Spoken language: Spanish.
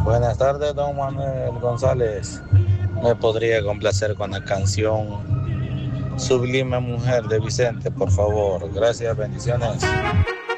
Buenas tardes, don Manuel González. ¿Me podría complacer con la canción Sublime Mujer de Vicente, por favor? Gracias, bendiciones.